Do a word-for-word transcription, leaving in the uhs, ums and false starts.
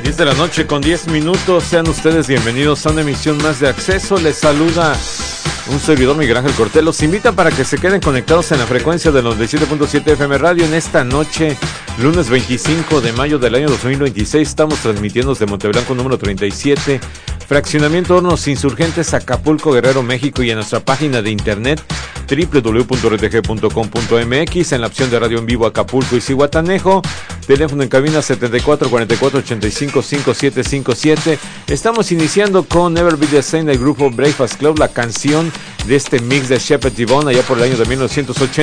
diez de la noche con diez minutos. Sean ustedes bienvenidos a una emisión más de Acceso. Les saluda un servidor, Miguel Ángel Cortés. Los invita para que se queden conectados en la frecuencia de noventa y siete punto siete F M Radio. En esta noche, lunes veinticinco de mayo del año dos mil veintiséis, estamos transmitiendo desde Monteblanco número treinta y siete, Fraccionamiento Hornos Insurgentes, Acapulco, Guerrero, México, y en nuestra página de internet doble u doble u doble u punto r t g punto com punto m x, en la opción de radio en vivo Acapulco y Zihuatanejo. Teléfono en cabina setenta y cuatro cuarenta y cuatro ochenta y cinco cincuenta y siete cincuenta y siete. Estamos iniciando con Never Be the Same del grupo Breakfast Club, la canción de este mix de Shepherd Yvonne allá por el año de mil novecientos ochenta.